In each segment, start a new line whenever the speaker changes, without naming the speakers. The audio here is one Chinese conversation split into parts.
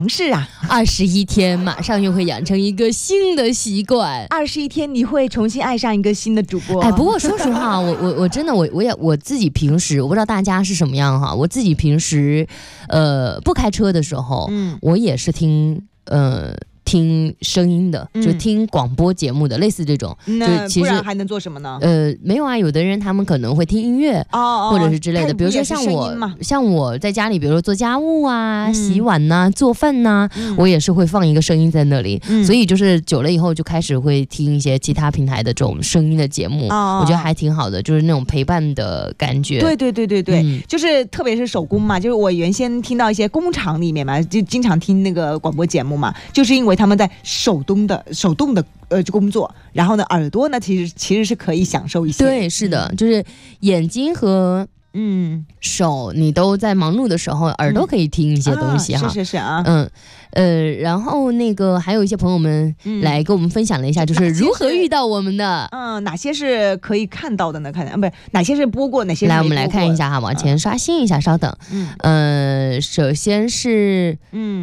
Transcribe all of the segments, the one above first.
是啊
，21天马上又会养成一个新的习惯。
21天你会重新爱上一个新的主播。
哎，不过说实话，我真的我自己平时我不知道大家是什么样哈，我自己平时不开车的时候，我也是听声音的，就听广播节目的，类似这种。
那
其实
不然还能做什么呢？
没有啊，有的人他们可能会听音乐或者是之类的，比如说像我在家里，比如说做家务啊、洗碗呐、做饭呐，我也是会放一个声音在那里，所以就是久了以后就开始会听一些其他平台的这种声音的节目，我觉得还挺好的，就是那种陪伴的感觉。
对，就是特别是手工嘛，就是我原先听到一些工厂里面嘛，就经常听那个广播节目嘛，就是因为他们在手动的工作，然后呢耳朵呢其实是可以享受一些。
对，是的，就是眼睛和手你都在忙碌的时候，耳朵可以听一些东西哈。
是啊，
然后那个还有一些朋友们来跟我们分享了一下，就是如何遇到我们的。
哪些是可以看到的呢？不是哪些是播过，哪些是没播过。
来，我们来看一下哈，往前刷新一下，稍等。首先是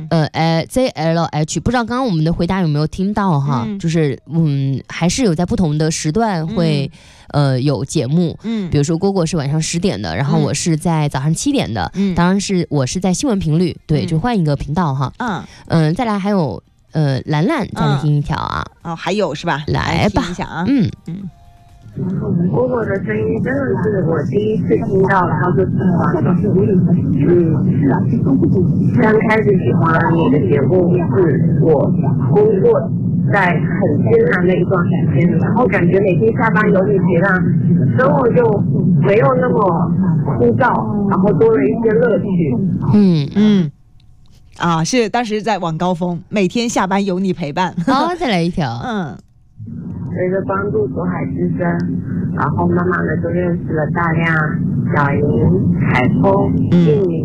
ZLH， 不知道刚刚我们的回答有没有听到哈？就是还是有在不同的时段会有节目，比如说蝈蝈是晚上10点的，然后我是在早上7点的，当然是我是在新闻频率，对，就换一个频道哈。再来还有兰兰，再来听一条啊。
还有是吧？
来吧，
听一下啊。
蝈蝈的声音真的是我第一次听到，然后就喜欢。刚开始喜欢你的节目是我工作在很艰难的一段时间，然后感觉每天下班有你陪伴，生活就没有那么枯燥，然后多了一些乐趣。
是当时在晚高峰，每天下班有你陪伴。
好，再来一条。
随着帮助左海之声，然后慢慢的就认识了大量小莹、海峰、静宁，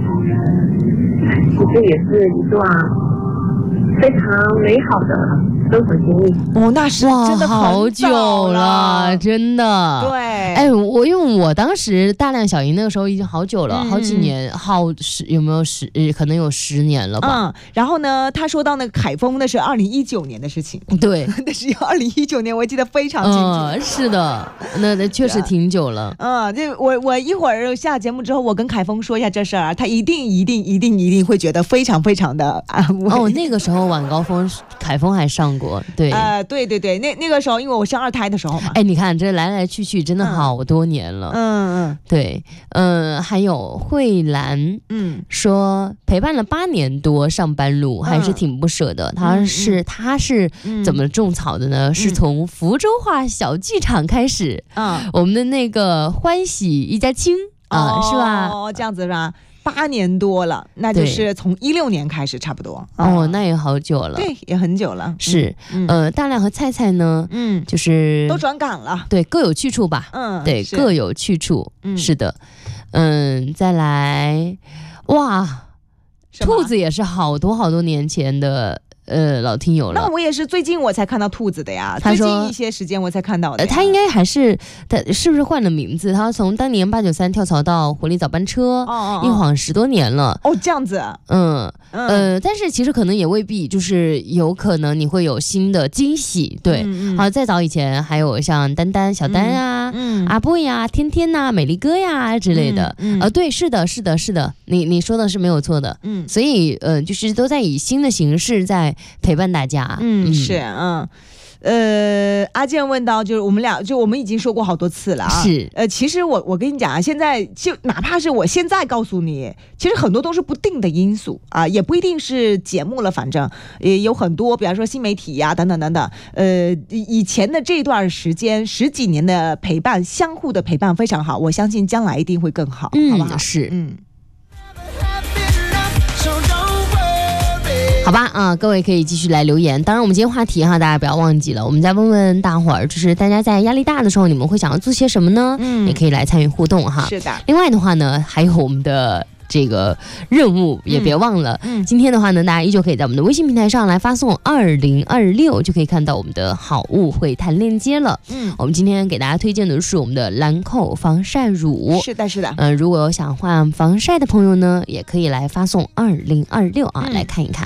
其实也是一段非常美好的生活经历。
那是真的
好久了，真的。
对，
因为我当时大量小莹那个时候已经好久了，好几年，有没有可能有10年了吧。
然后呢，他说到那个凯峰，那是2019年的事情。
对，
那是2019年，我记得非常清楚。
是的，那确实挺久了。
我一会儿下节目之后，我跟凯峰说一下这事儿，他一定会觉得非常非常的安慰。
那个时候晚高峰，凯峰还上过。对，
对，那个时候因为我生2胎的时候嘛。
你看这来来去去真的好多年了。对，还有慧兰，说陪伴了8年多上班路，还是挺不舍的。他是怎么种草的呢？是从福州话小剧场开始，我们的那个欢喜一家亲是吧？
这样子是吧？8年多了，那就是从16年开始，差不多。
那也好久了。
对，也很久了。
是，大亮和菜菜呢，就是
都转岗了。
对，各有去处吧。对，各有去处。是的。再来，哇，兔子也是好多年前的。老听友了。
那我也是最近我才看到兔子的呀，最近一些时间我才看到的。
他应该还是他是不是换了名字？他从当年893跳槽到活力早班车，一晃10多年了。
这样子。
但是其实可能也未必，就是有可能你会有新的惊喜。对，再早以前还有像丹丹、小丹啊、阿波呀、天天呐、美丽哥呀之类的。对，是的，你说的是没有错的。所以就是都在以新的形式在陪伴大家。
阿健问到，就是我们已经说过好多次了啊。
是，
其实我跟你讲啊，现在就哪怕是我现在告诉你，其实很多都是不定的因素啊，也不一定是节目了，反正也有很多，比方说新媒体呀，等等等等。以前的这段时间10几年的陪伴，相互的陪伴非常好，我相信将来一定会更好，好不好？
是，好吧各位可以继续来留言。当然我们今天话题大家不要忘记了，我们再问问大伙儿，就是大家在压力大的时候，你们会想要做些什么呢？也可以来参与互动哈。
是的。
另外的话呢，还有我们的这个任务也别忘了。今天的话呢，大家依旧可以在我们的微信平台上来发送2026，就可以看到我们的好物会谈链接了。我们今天给大家推荐的是我们的兰蔻防晒乳。
是的，是的。
如果有想换防晒的朋友呢，也可以来发送2026啊，来看一看。